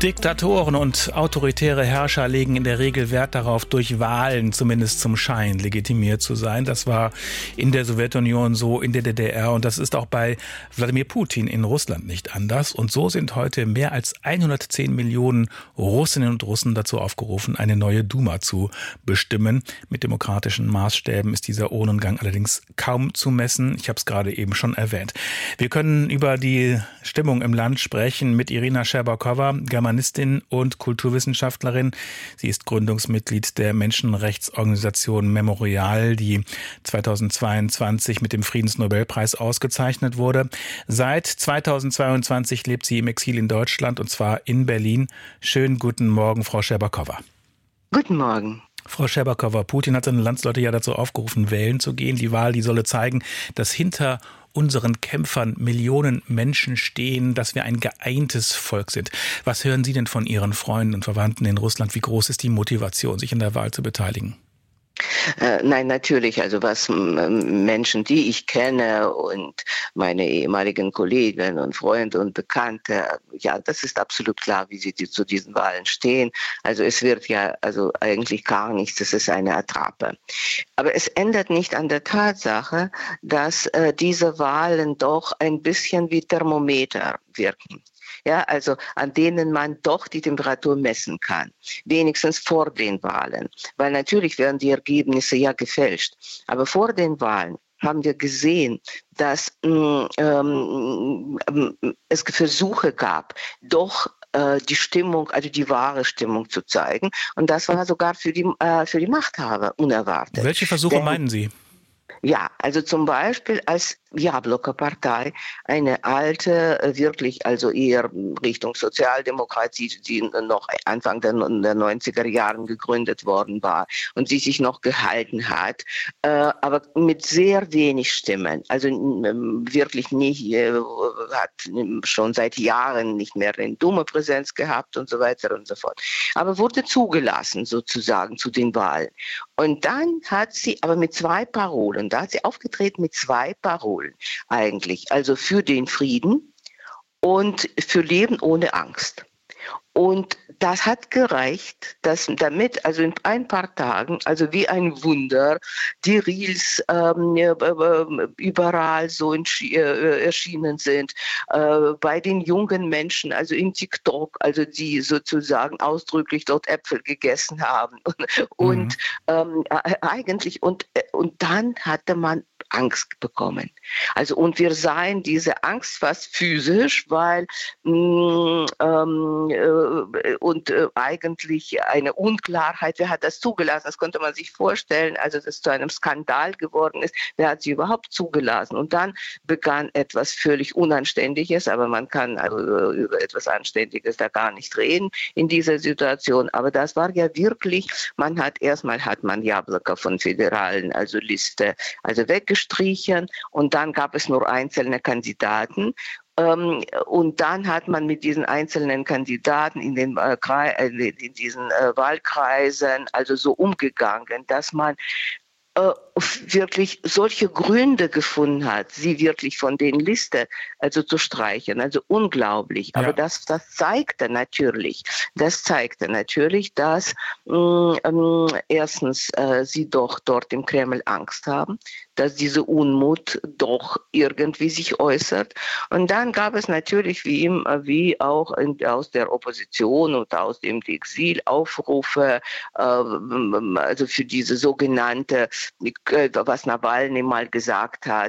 Diktatoren und autoritäre Herrscher legen in der Regel Wert darauf, durch Wahlen zumindest zum Schein legitimiert zu sein. Das war in der Sowjetunion so, in der DDR, und das ist auch bei Wladimir Putin in Russland nicht anders. Und so sind heute mehr als 110 Millionen Russinnen und Russen dazu aufgerufen, eine neue Duma zu bestimmen. Mit demokratischen Maßstäben ist dieser Urnengang allerdings kaum zu messen. Ich habe es gerade eben schon erwähnt. Wir können über die Stimmung im Land sprechen mit Irina Scherbakowa, Germanistin und Kulturwissenschaftlerin. Sie ist Gründungsmitglied der Menschenrechtsorganisation Memorial, die 2022 mit dem Friedensnobelpreis ausgezeichnet wurde. Seit 2022 lebt sie im Exil in Deutschland, und zwar in Berlin. Schönen guten Morgen, Frau Scherbakowa. Guten Morgen. Frau Scherbakowa, Putin hat seine Landsleute ja dazu aufgerufen, wählen zu gehen. Die Wahl, die solle zeigen, dass hinter unseren Kämpfern Millionen Menschen stehen, dass wir ein geeintes Volk sind. Was hören Sie denn von Ihren Freunden und Verwandten in Russland? Wie groß ist die Motivation, sich an der Wahl zu beteiligen? Nein, natürlich. Also was Menschen, die ich kenne und meine ehemaligen Kollegen und Freunde und Bekannte, ja, das ist absolut klar, wie sie zu diesen Wahlen stehen. Also es wird ja also eigentlich gar nichts, das ist eine Attrappe. Aber es ändert nicht an der Tatsache, dass diese Wahlen doch ein bisschen wie Thermometer wirken. Ja, also an denen man doch die Temperatur messen kann, wenigstens vor den Wahlen, weil natürlich werden die Ergebnisse ja gefälscht. Aber vor den Wahlen haben wir gesehen, dass es Versuche gab, doch die Stimmung, also die wahre Stimmung zu zeigen. Und das war sogar für die Machthaber unerwartet. Welche Versuche meinen Sie? Ja, also zum Beispiel als Jabloko-Partei, eine alte, wirklich also eher Richtung Sozialdemokratie, die noch Anfang der 90er Jahren gegründet worden war und die sich noch gehalten hat, aber mit sehr wenig Stimmen, also wirklich nicht, hat schon seit Jahren nicht mehr eine dumme Präsenz gehabt und so weiter und so fort, aber wurde zugelassen sozusagen zu den Wahlen. Und dann hat sie aber mit zwei Parolen, da hat sie aufgetreten mit zwei Parolen eigentlich, also für den Frieden und für Leben ohne Angst. Und das hat gereicht, dass damit also in ein paar Tagen, also wie ein Wunder, die Reels überall so erschienen sind, bei den jungen Menschen, also in TikTok, also die sozusagen ausdrücklich dort Äpfel gegessen haben. Und eigentlich, und dann hatte man Angst bekommen. Also und wir sahen diese Angst fast physisch, weil eigentlich eine Unklarheit, wer hat das zugelassen? Das konnte man sich vorstellen, also dass es zu einem Skandal geworden ist. Wer hat sie überhaupt zugelassen? Und dann begann etwas völlig Unanständiges, aber man kann also über etwas Anständiges da gar nicht reden in dieser Situation. Aber das war ja wirklich, erstmal hat man Jabloko von föderalen, also Liste, also weggestrichen, und dann gab es nur einzelne Kandidaten. Und dann hat man mit diesen einzelnen Kandidaten in diesen Wahlkreisen also so umgegangen, dass man wirklich solche Gründe gefunden hat, sie wirklich von den Liste also zu streichen, also unglaublich. Aber das zeigte natürlich, dass erstens sie doch dort im Kreml Angst haben, dass diese Unmut doch irgendwie sich äußert. Und dann gab es natürlich wie auch aus der Opposition und aus dem Exil Aufrufe, also für diese sogenannte, was Nawalny mal gesagt hat,